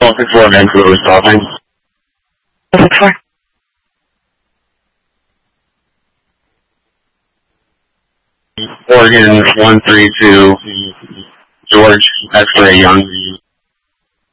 1264 Vancouver stopping. 1264. Oregon 132, George X-ray Young.